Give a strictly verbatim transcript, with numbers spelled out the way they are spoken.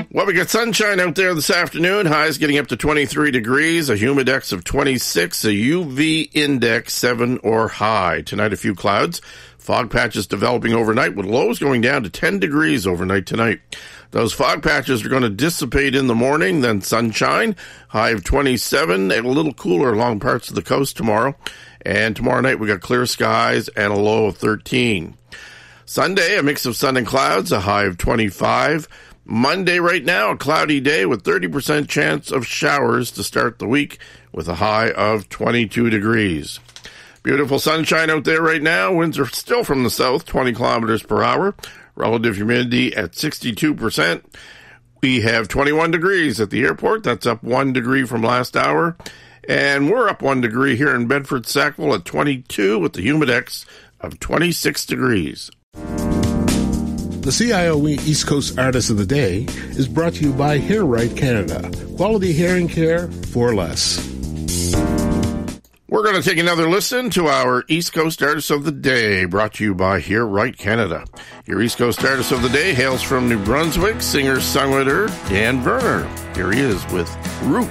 Well, we got sunshine out there this afternoon. Highs getting up to twenty-three degrees, a humidex of twenty-six, a U V index seven or high. Tonight, a few clouds. Fog patches developing overnight with lows going down to ten degrees overnight tonight. Those fog patches are going to dissipate in the morning, then sunshine. High of twenty-seven, and a little cooler along parts of the coast tomorrow. And tomorrow night, we got clear skies and a low of thirteen. Sunday, a mix of sun and clouds, a high of twenty-five. Monday right now, a cloudy day with thirty percent chance of showers to start the week with a high of twenty-two degrees. Beautiful sunshine out there right now. Winds are still from the south, twenty kilometers per hour. Relative humidity at sixty-two percent. We have twenty-one degrees at the airport. That's up one degree from last hour. And we're up one degree here in Bedford, Sackville at twenty-two with the humidex of twenty-six degrees. The C I O E East Coast Artist of the Day is brought to you by Hair Right Canada. Quality hearing care for less. We're going to take another listen to our East Coast Artist of the Day, brought to you by Hair Right Canada. Your East Coast Artist of the Day hails from New Brunswick, singer-songwriter Dan Verner. Here he is with Root.